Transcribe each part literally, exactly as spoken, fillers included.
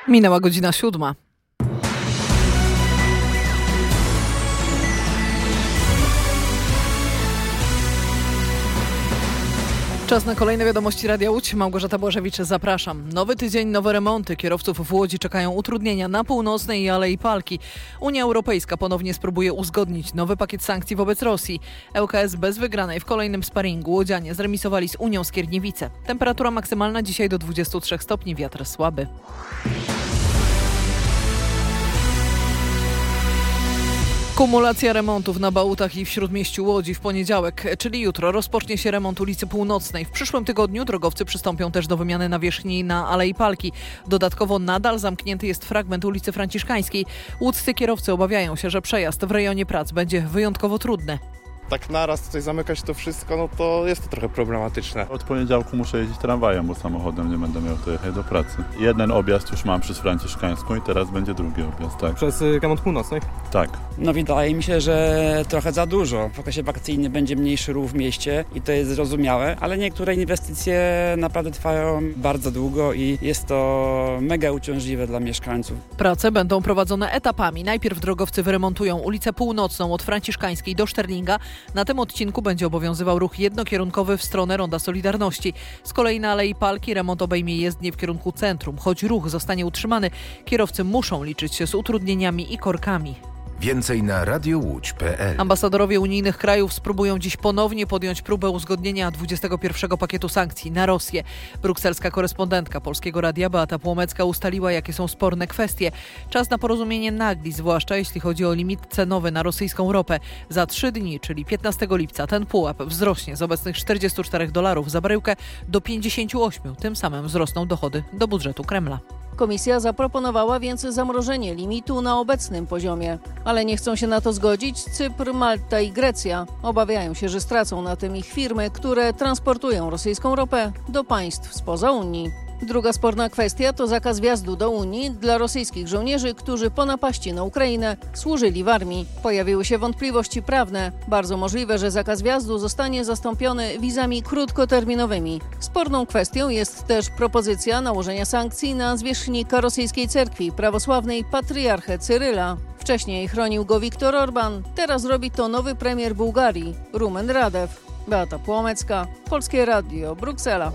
Minęła godzina siódma. Czas na kolejne wiadomości Radia Łódź. Małgorzata Błażewicz, zapraszam. Nowy tydzień, nowe remonty. Kierowców w Łodzi czekają utrudnienia na Północnej i Alei Palki. Unia Europejska ponownie spróbuje uzgodnić nowy pakiet sankcji wobec Rosji. L K S bez wygranej w kolejnym sparingu. Łodzianie zremisowali z Unią Skierniewice. Temperatura maksymalna dzisiaj do dwudziestu trzech stopni, wiatr słaby. Kumulacja remontów na Bałutach i w Śródmieściu Łodzi w poniedziałek, czyli jutro, rozpocznie się remont ulicy Północnej. W przyszłym tygodniu drogowcy przystąpią też do wymiany nawierzchni na Alei Palki. Dodatkowo nadal zamknięty jest fragment ulicy Franciszkańskiej. Łódzcy kierowcy obawiają się, że przejazd w rejonie prac będzie wyjątkowo trudny. Tak naraz tutaj zamykać to wszystko, no to jest to trochę problematyczne. Od poniedziałku muszę jeździć tramwajem, bo samochodem nie będę miał to jechać do pracy. Jeden objazd już mam przez Franciszkańską i teraz będzie drugi objazd, tak. Przez remont Północnej? Tak. No wydaje mi się, że trochę za dużo. W okresie wakacyjnym będzie mniejszy ruch w mieście i to jest zrozumiałe, ale niektóre inwestycje naprawdę trwają bardzo długo i jest to mega uciążliwe dla mieszkańców. Prace będą prowadzone etapami. Najpierw drogowcy wyremontują ulicę Północną od Franciszkańskiej do Szterlinga. Na tym odcinku będzie obowiązywał ruch jednokierunkowy w stronę Ronda Solidarności. Z kolei na Alei Palki remont obejmie jezdnię w kierunku centrum. Choć ruch zostanie utrzymany, kierowcy muszą liczyć się z utrudnieniami i korkami. Więcej na radiowódź kropka p l. Ambasadorowie unijnych krajów spróbują dziś ponownie podjąć próbę uzgodnienia dwudziestego pierwszego pakietu sankcji na Rosję. Brukselska korespondentka Polskiego Radia Beata Płomecka ustaliła, jakie są sporne kwestie. Czas na porozumienie nagli, zwłaszcza jeśli chodzi o limit cenowy na rosyjską ropę. Za trzy dni, czyli piętnastego lipca, ten pułap wzrośnie z obecnych czterdziestu czterech dolarów za baryłkę do pięćdziesięciu ośmiu. Tym samym wzrosną dochody do budżetu Kremla. Komisja zaproponowała więc zamrożenie limitu na obecnym poziomie. Ale nie chcą się na to zgodzić Cypr, Malta i Grecja. Obawiają się, że stracą na tym ich firmy, które transportują rosyjską ropę do państw spoza Unii. Druga sporna kwestia to zakaz wjazdu do Unii dla rosyjskich żołnierzy, którzy po napaści na Ukrainę służyli w armii. Pojawiły się wątpliwości prawne. Bardzo możliwe, że zakaz wjazdu zostanie zastąpiony wizami krótkoterminowymi. Sporną kwestią jest też propozycja nałożenia sankcji na zwierzchnika rosyjskiej cerkwi prawosławnej patriarchę Cyryla. Wcześniej chronił go Viktor Orban, teraz robi to nowy premier Bułgarii, Rumen Radew. Beata Płomecka, Polskie Radio, Bruksela.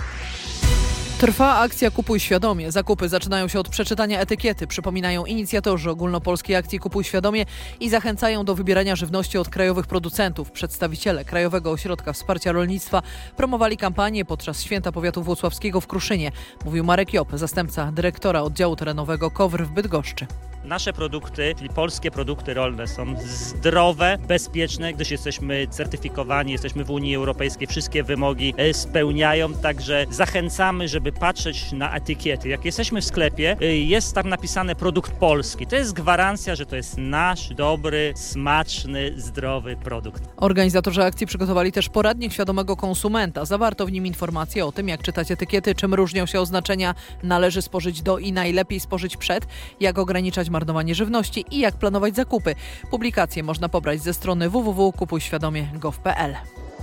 Trwa akcja Kupuj Świadomie. Zakupy zaczynają się od przeczytania etykiety, przypominają inicjatorzy ogólnopolskiej akcji Kupuj Świadomie i zachęcają do wybierania żywności od krajowych producentów. Przedstawiciele Krajowego Ośrodka Wsparcia Rolnictwa promowali kampanię podczas Święta Powiatu Włocławskiego w Kruszynie, mówił Marek Job, zastępca dyrektora oddziału terenowego KOWR w Bydgoszczy. Nasze produkty, czyli polskie produkty rolne, są zdrowe, bezpieczne, gdyż jesteśmy certyfikowani, jesteśmy w Unii Europejskiej, wszystkie wymogi spełniają, także zachęcamy, żeby patrzeć na etykiety. Jak jesteśmy w sklepie, jest tam napisane produkt polski. To jest gwarancja, że to jest nasz, dobry, smaczny, zdrowy produkt. Organizatorzy akcji przygotowali też poradnik świadomego konsumenta. Zawarto w nim informacje o tym, jak czytać etykiety, czym różnią się oznaczenia należy spożyć do i najlepiej spożyć przed, jak ograniczać marnowanie żywności i jak planować zakupy. Publikacje można pobrać ze strony w w w kropka kupuj świadomie kropka gov kropka p l.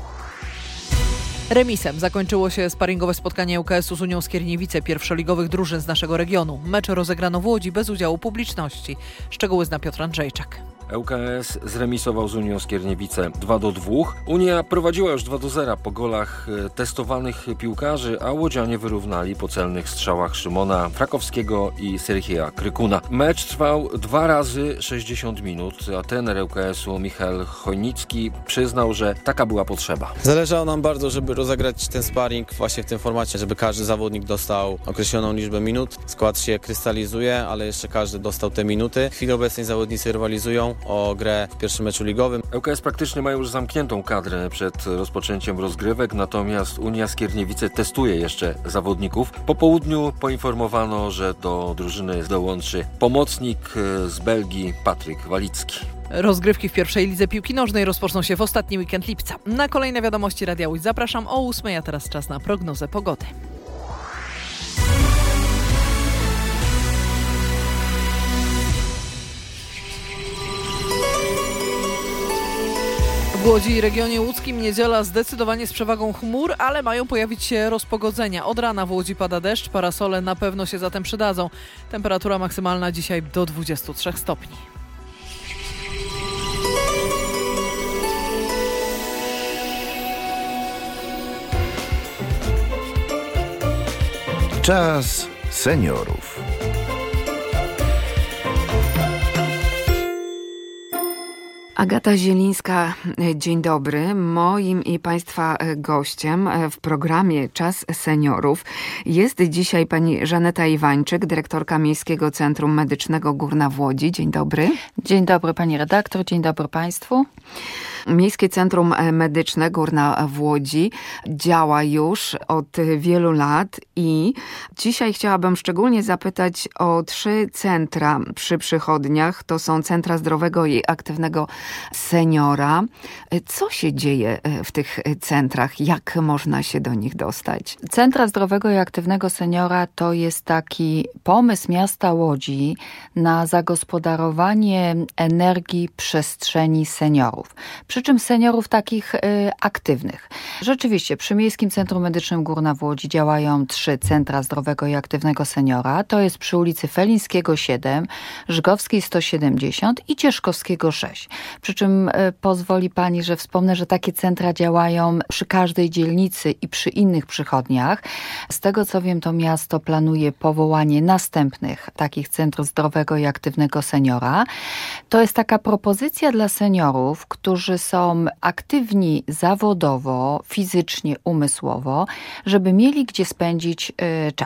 Remisem zakończyło się sparingowe spotkanie L K S u z Unią Skierniewice, pierwszoligowych drużyn z naszego regionu. Mecz rozegrano w Łodzi bez udziału publiczności. Szczegóły zna Piotr Andrzejczak. L K S zremisował z Unią Skierniewice dwa do dwóch. Unia prowadziła już dwa do zera po golach testowanych piłkarzy, a łodzianie wyrównali po celnych strzałach Szymona Frakowskiego i Serhieja Krykuna. Mecz trwał dwa razy sześćdziesiąt minut, a trener L K S u Michał Chojnicki przyznał, że taka była potrzeba. Zależało nam bardzo, żeby rozegrać ten sparring właśnie w tym formacie, żeby każdy zawodnik dostał określoną liczbę minut. Skład się krystalizuje, ale jeszcze każdy dostał te minuty. W chwili obecnej zawodnicy rywalizują o grę w pierwszym meczu ligowym. L K S praktycznie ma już zamkniętą kadrę przed rozpoczęciem rozgrywek, natomiast Unia Skierniewice testuje jeszcze zawodników. Po południu poinformowano, że do drużyny dołączy pomocnik z Belgii Patryk Walicki. Rozgrywki w pierwszej lidze piłki nożnej rozpoczną się w ostatni weekend lipca. Na kolejne wiadomości Radia Łódź zapraszam o ósmej, a teraz czas na prognozę pogody. W Łodzi i regionie łódzkim niedziela zdecydowanie z przewagą chmur, ale mają pojawić się rozpogodzenia. Od rana w Łodzi pada deszcz, parasole na pewno się zatem przydadzą. Temperatura maksymalna dzisiaj do dwudziestu trzech stopni. Czas seniorów. Agata Zielińska, dzień dobry. Moim i Państwa gościem w programie Czas Seniorów jest dzisiaj pani Żaneta Iwańczyk, dyrektorka Miejskiego Centrum Medycznego Górna w Łodzi. Dzień dobry. Dzień dobry pani redaktor, dzień dobry Państwu. Miejskie Centrum Medyczne Górna w Łodzi działa już od wielu lat i dzisiaj chciałabym szczególnie zapytać o trzy centra przy przychodniach. To są Centra Zdrowego i Aktywnego Seniora. Co się dzieje w tych centrach? Jak można się do nich dostać? Centra Zdrowego i Aktywnego Seniora to jest taki pomysł miasta Łodzi na zagospodarowanie energii przestrzeni seniorów. Przy czym seniorów takich y, aktywnych. Rzeczywiście przy Miejskim Centrum Medycznym Górna w Łodzi działają trzy Centra Zdrowego i Aktywnego Seniora. To jest przy ulicy Felińskiego siedem, Żgowskiej sto siedemdziesiąt i Cieszkowskiego sześć. Przy czym y, pozwoli pani, że wspomnę, że takie centra działają przy każdej dzielnicy i przy innych przychodniach. Z tego co wiem, to miasto planuje powołanie następnych takich Centrów Zdrowego i Aktywnego Seniora. To jest taka propozycja dla seniorów, którzy są aktywni zawodowo, fizycznie, umysłowo, żeby mieli gdzie spędzić y, czas.